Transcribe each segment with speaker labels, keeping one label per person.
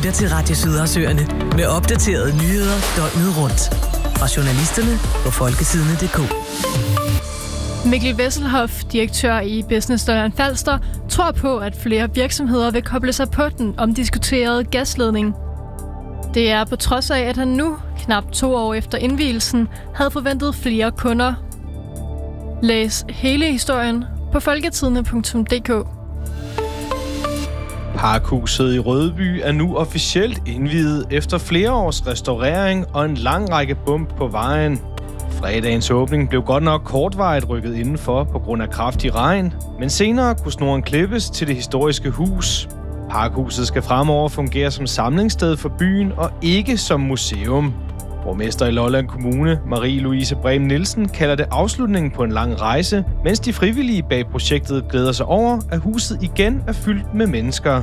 Speaker 1: lytter til Radio Sydersøerne med opdaterede nyheder døgnet rundt. Fra journalisterne på folketidene.dk.
Speaker 2: Mikkel Wesselhoff, direktør i Business Lolland-Falster, tror på, at flere virksomheder vil koble sig på den omdiskuterede gasledning. Det er på trods af, at han nu, knap 2 år efter indvielsen, havde forventet flere kunder. Læs hele historien på folketidene.dk.
Speaker 3: Parkhuset i Rødby er nu officielt indviet efter flere års restaurering og en lang række bump på vejen. Fredagens åbning blev godt nok kortvarigt rykket indenfor på grund af kraftig regn, men senere kunne snoren klippes til det historiske hus. Parkhuset skal fremover fungere som samlingssted for byen og ikke som museum. Borgmester i Lolland Kommune, Marie-Louise Brehm Nielsen, kalder det afslutningen på en lang rejse, mens de frivillige bag projektet glæder sig over, at huset igen er fyldt med mennesker.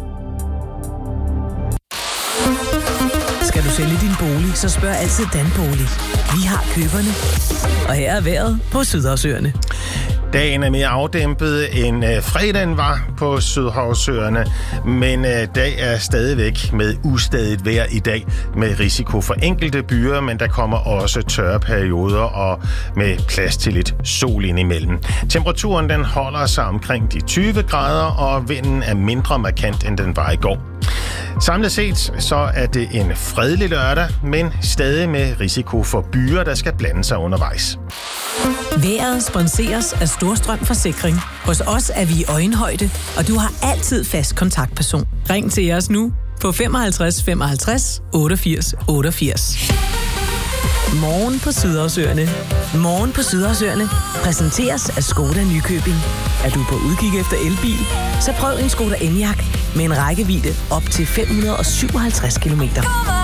Speaker 1: Skal du sælge din bolig, så spørg altid Danbolig. Vi har køberne. Og her er vejret på Sydersøerne.
Speaker 4: Dagen er mere afdæmpet end fredagen var på Sydhavsøerne, men dag er stadigvæk med ustadigt vejr i dag med risiko for enkelte byer, men der kommer også tørre perioder og med plads til lidt sol indimellem. Temperaturen den holder sig omkring de 20 grader, og vinden er mindre markant, end den var i går. Samlet set så er det en fredelig lørdag, men stadig med risiko for byer, der skal blande sig undervejs.
Speaker 1: Vejret sponseres af Storstrøm Forsikring. Hos os er vi i øjenhøjde, og du har altid fast kontaktperson. Ring til os nu på 55 55 88 88. Morgen på Sydersøerne. Morgen på Sydersøerne præsenteres af Skoda Nykøbing. Er du på udkig efter elbil? Så prøv en Skoda Enyaq med en rækkevidde op til 557 kilometer.